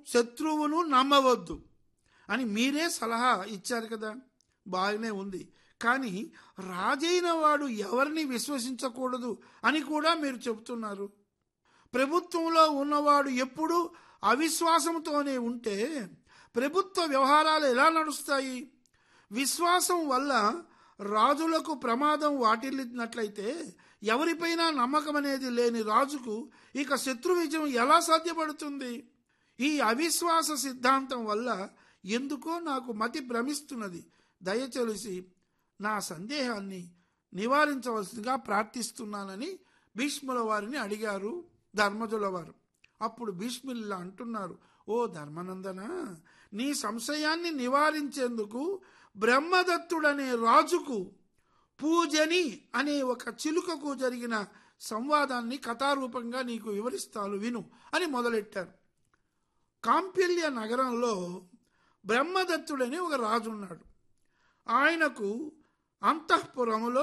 శత్రువును నమ్మవద్దు అని మీరే సలహా ఇచ్చారు కదా, బాగానే ఉంది. కానీ రాజైన వాడు ఎవరిని విశ్వసించకూడదు అని కూడా మీరు చెబుతున్నారు. ప్రభుత్వంలో ఉన్నవాడు ఎప్పుడూ అవిశ్వాసంతోనే ఉంటే ప్రభుత్వ వ్యవహారాలు ఎలా నడుస్తాయి? విశ్వాసం వల్ల రాజులకు ప్రమాదం వాటిల్లినట్లయితే ఎవరిపైనా నమ్మకం అనేది లేని రాజుకు ఇక శత్రు విజయం ఎలా సాధ్యపడుతుంది? ఈ అవిశ్వాస సిద్ధాంతం వల్ల ఎందుకో నాకు మతి భ్రమిస్తున్నది. దయచేసి నా సందేహాన్ని నివారించవలసిందిగా ప్రార్థిస్తున్నానని భీష్ముల వారిని అడిగారు ధర్మజుల వారు. అప్పుడు భీష్ములు అంటున్నారు, ఓ ధర్మనందన, నీ సంశయాన్ని నివారించేందుకు బ్రహ్మదత్తుడనే రాజుకు పూజని అనే ఒక చిలుకకు జరిగిన సంవాదాన్ని కథారూపంగా నీకు వివరిస్తాను విను అని మొదలెట్టారు. కాంపిల్య నగరంలో బ్రహ్మదత్తుడని ఒక రాజు ఉన్నాడు. ఆయనకు అంతఃపురములో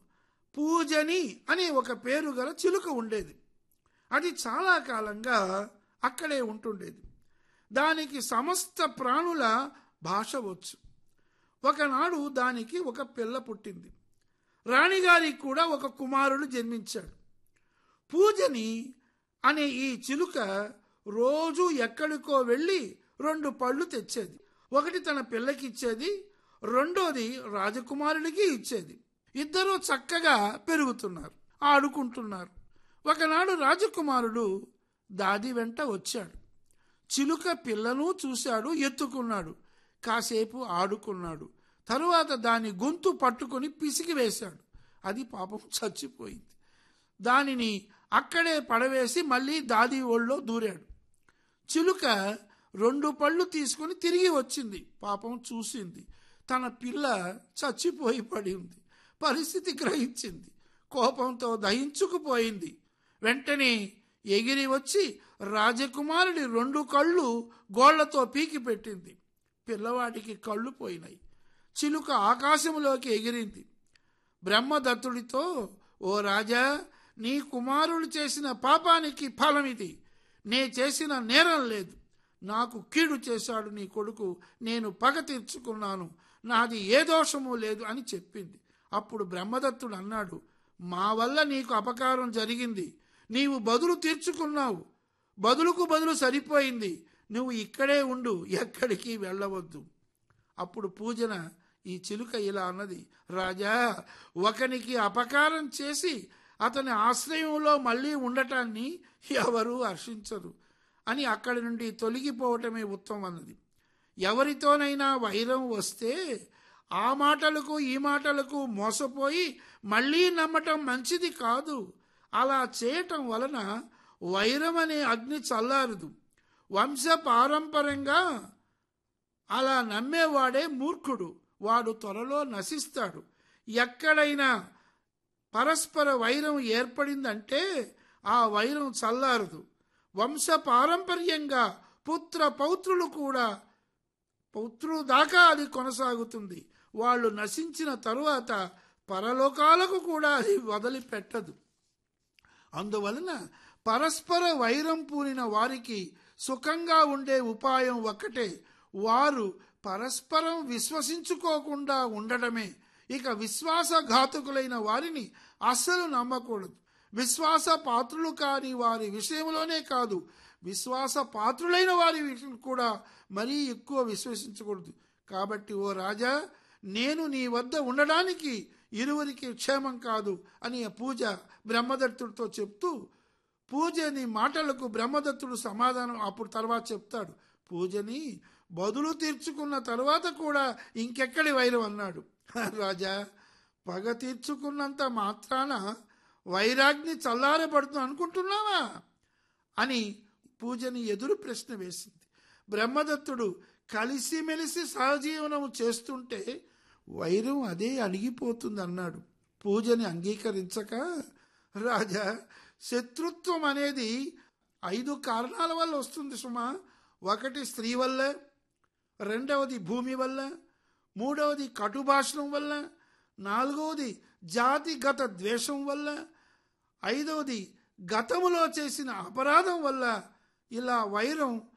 పూజని అనే ఒక పేరు గల చిలుక ఉండేది. అది చాలా కాలంగా అక్కడే ఉంటుండేది. దానికి సమస్త ప్రాణుల భాష వచ్చు. ఒకనాడు దానికి ఒక పిల్ల పుట్టింది. రాణిగారికి కూడా ఒక కుమారుడు జన్మించాడు. పూజని అనే ఈ చిలుక రోజు ఎక్కడికో వెళ్ళి 2 పళ్ళు తెచ్చేది. ఒకటి తన పిల్లకి ఇచ్చేది, రెండోది రాజకుమారుడికి ఇచ్చేది. ఇద్దరూ చక్కగా పెరుగుతున్నారు, ఆడుకుంటున్నారు. ఒకనాడు రాజకుమారుడు దాది వెంట వచ్చాడు. చిలుక పిల్లను చూశాడు, ఎత్తుకున్నాడు, కాసేపు ఆడుకున్నాడు. తరువాత దాని గొంతు పట్టుకొని పిసికి వేశాడు. అది పాపం చచ్చిపోయింది. దానిని అక్కడే పడవేసి మళ్ళీ దాది ఒళ్ళో దూరాడు. చిలుక 2 పళ్ళు తీసుకుని తిరిగి వచ్చింది. పాపం చూసింది, తన పిల్ల చచ్చిపోయి పడి ఉంది. పరిస్థితి గ్రహించింది, కోపంతో దహించుకుపోయింది. వెంటనే ఎగిరి వచ్చి రాజకుమారుడి 2 కళ్ళు గోళ్లతో పీకి పెట్టింది. పిల్లవాడికి కళ్ళు పోయినాయి. చిలుక ఆకాశంలోకి ఎగిరింది. బ్రహ్మదత్తుడితో, ఓ రాజా, నీ కుమారుడు చేసిన పాపానికి ఫలమిది. నే చేసిన నేరం లేదు. నాకు కీడు చేశాడు నీ కొడుకు, నేను పగ తీర్చుకున్నాను, నాది ఏ దోషము లేదు అని చెప్పింది. అప్పుడు బ్రహ్మదత్తుడు అన్నాడు, మా వల్ల నీకు అపకారం జరిగింది, నీవు బదులు తీర్చుకున్నావు, బదులుకు బదులు సరిపోయింది, నువ్వు ఇక్కడే ఉండు, ఎక్కడికి వెళ్ళవద్దు. అప్పుడు పూజన ఈ చిలుక ఇలా అన్నది, రాజా, ఒకనికి అపకారం చేసి అతని ఆశ్రయంలో మళ్ళీ ఉండటాన్ని ఎవరూ హర్షించరు అని అక్కడి నుండి తొలగిపోవటమే ఉత్తమం అన్నది. ఎవరితోనైనా వైరం వస్తే ఆ మాటలకు ఈ మాటలకు మోసపోయి మళ్ళీ నమ్మటం మంచిది కాదు. అలా చేయటం వలన వైరం అనే అగ్ని చల్లారదు. వంశపారంపర్యంగా అలా నమ్మేవాడే మూర్ఖుడు, వాడు త్వరలో నశిస్తాడు. ఎక్కడైనా పరస్పర వైరం ఏర్పడిందంటే ఆ వైరం చల్లారదు. వంశపారంపర్యంగా పుత్ర పౌత్రులు కూడా పౌత్రులు దాకా అది కొనసాగుతుంది. వాళ్ళు నశించిన తరువాత పరలోకాలకు కూడా అది వదిలిపెట్టదు. అందువలన పరస్పర వైరం పూనిన వారికి సుఖంగా ఉండే ఉపాయం ఒక్కటే, వారు పరస్పరం విశ్వసించుకోకుండా ఉండడమే. ఇక విశ్వాసఘాతకులైన వారిని అస్సలు నమ్మకూడదు. విశ్వాస పాత్రులు కాని వారి విషయంలోనే కాదు, విశ్వాస పాత్రులైన వారి విషయం కూడా మరీ ఎక్కువ విశ్వసించకూడదు. కాబట్టి ఓ రాజా, నేను నీ వద్ద ఉండడానికి ఇరువురికి క్షేమం కాదు అని పూజ బ్రహ్మదత్తుడితో చెప్తూ, పూజని మాటలకు బ్రహ్మదత్తుడు సమాధానం అప్పుడు తర్వాత చెప్తాడు. పూజని బదులు తీర్చుకున్న తరువాత కూడా ఇంకెక్కడి వైరం అన్నాడు. రాజా, పగ తీర్చుకున్నంత మాత్రాన వైరాగ్ని చల్లారబడుతుంది అనుకుంటున్నావా అని పూజని ఎదురు ప్రశ్న వేసింది. బ్రహ్మదత్తుడు కలిసిమెలిసి సహజీవనం చేస్తుంటే వైరం అదే అణిగిపోతుంది అన్నాడు. పూజని అంగీకరించక, రాజా, శత్రుత్వం అనేది 5 కారణాల వల్ల వస్తుంది సుమా. 1 స్త్రీ వల్ల, 2వది భూమి వల్ల, 3వది కటుభాషణం వల్ల, 4వది జాతిగత ద్వేషం వల్ల, 5వది గతములో చేసిన అపరాధం వల్ల ఇలా వైరం